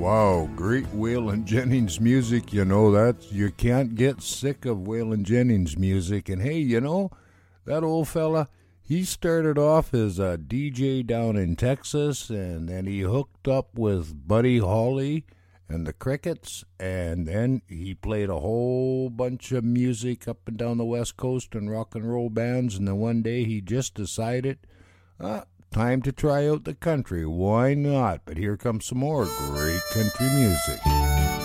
Wow, great Waylon Jennings music. You can't get sick of Waylon Jennings music. And hey, that old fella, he started off as a DJ down in Texas, and then he hooked up with Buddy Holly and the Crickets, and then he played a whole bunch of music up and down the West Coast in rock and roll bands, and then one day he just decided, time to try out the country. Why not? But here comes some more great country music.